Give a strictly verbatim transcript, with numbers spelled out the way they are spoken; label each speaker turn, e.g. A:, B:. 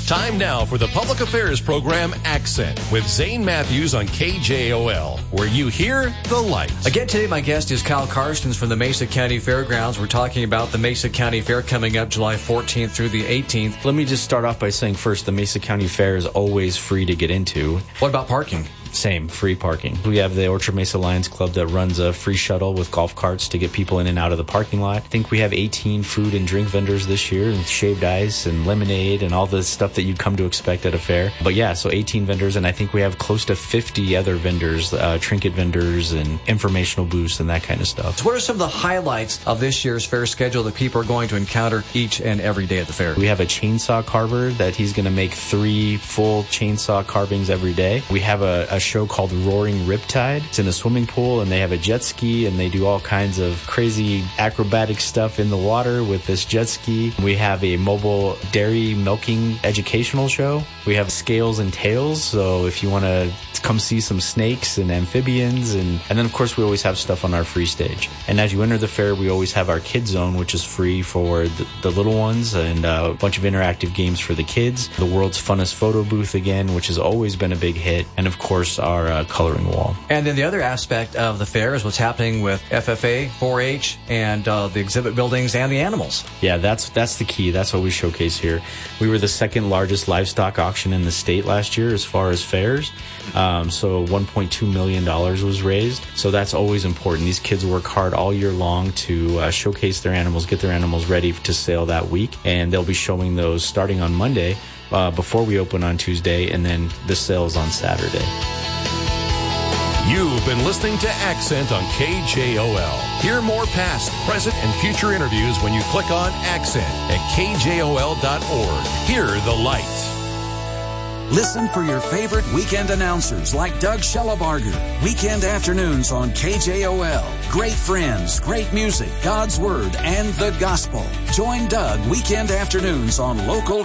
A: Time now for the public affairs program Accent with Zane Matthews on K J O L, where you hear the light.
B: Again, today my guest is Kyle Karstens from the Mesa County Fairgrounds. We're talking about the Mesa County Fair coming up July fourteenth through the eighteenth.
C: Let me just start off by saying first, the Mesa County Fair is always free to get into.
B: What about parking?
C: Same, free parking. We have the Orchard Mesa Lions Club that runs a free shuttle with golf carts to get people in and out of the parking lot. I think we have eighteen food and drink vendors this year, and shaved ice and lemonade and all the stuff that you'd come to expect at a fair. But yeah, so eighteen vendors, and I think we have close to fifty other vendors, uh, trinket vendors and informational booths and that kind of stuff.
B: So what are some of the highlights of this year's fair schedule that people are going to encounter each and every day at the fair?
C: We have a chainsaw carver that he's going to make three full chainsaw carvings every day. We have a, a show called Roaring Riptide. It's in a swimming pool, and they have a jet ski, and they do all kinds of crazy acrobatic stuff in the water with this jet ski. We have a mobile dairy milking educational show. We have Scales and Tails, so if you want to come see some snakes and amphibians, and, and then of course we always have stuff on our free stage. And as you enter the fair, we always have our Kids Zone, which is free for the, the little ones, and uh, a bunch of interactive games for the kids. The world's funnest photo booth again, which has always been a big hit, and of course our uh, coloring wall.
B: And then the other aspect of the fair is what's happening with F F A, four H, and uh, the exhibit buildings and the animals.
C: Yeah, that's that's the key. That's what we showcase here. We were the second largest livestock auction in the state last year as far as fairs. Um, so one point two million dollars was raised. So that's always important. These kids work hard all year long to uh, showcase their animals, get their animals ready to sale that week. And they'll be showing those starting on Monday uh, before we open on Tuesday, and then the sales on Saturday.
A: You've been listening to Accent on K J O L. Hear more past, present, and future interviews when you click on Accent at K J O L dot org. Hear the light.
D: Listen for your favorite weekend announcers like Doug Shellabarger. Weekend afternoons on K J O L. Great friends, great music, God's Word, and the gospel. Join Doug weekend afternoons on local